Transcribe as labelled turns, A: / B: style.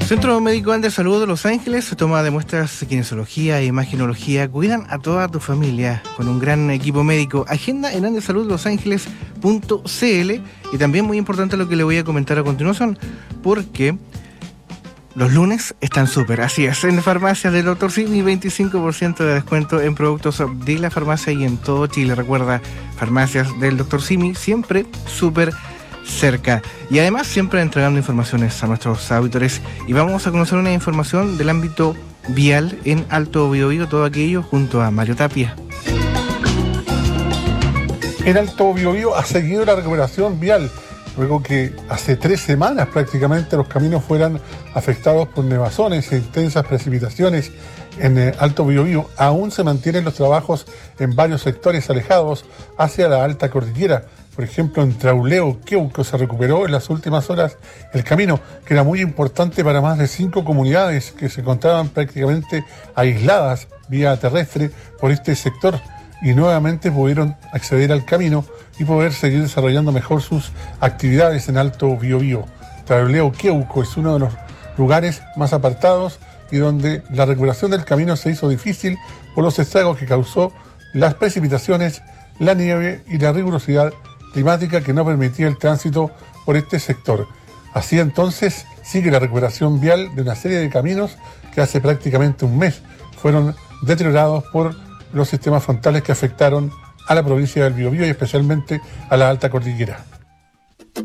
A: Centro Médico Andes Salud de Los Ángeles toma de muestras de kinesiología e imagenología. Cuidan a toda tu familia con un gran equipo médico. Agenda en andesaludlosangeles.cl. Y también muy importante lo que le voy a comentar a continuación, porque los lunes están súper, así es, en farmacias del Dr. Simi, 25% de descuento en productos de la farmacia y en todo Chile. Recuerda, farmacias del Dr. Simi, siempre súper cerca. Y además siempre entregando informaciones a nuestros auditores. Y vamos a conocer una información del ámbito vial en Alto Biobío, todo aquello junto a Mario Tapia.
B: En Alto Biobío ha seguido la recuperación vial, luego que hace 3 semanas prácticamente los caminos fueran afectados por nevazones e intensas precipitaciones en Alto Biobío. Aún se mantienen los trabajos en varios sectores alejados hacia la alta cordillera. Por ejemplo, en Trauleo, Queuco, se recuperó en las últimas horas el camino, que era muy importante para más de 5 comunidades que se encontraban prácticamente aisladas vía terrestre por este sector, y nuevamente pudieron acceder al camino y poder seguir desarrollando mejor sus actividades en Alto Biobío. Trauleo, Queuco es uno de los lugares más apartados y donde la recuperación del camino se hizo difícil por los estragos que causó las precipitaciones, la nieve y la rigurosidad climática que no permitía el tránsito por este sector. Así entonces sigue la recuperación vial de una serie de caminos que hace prácticamente un mes fueron deteriorados por los sistemas frontales que afectaron a la provincia del Biobío y especialmente a la alta cordillera.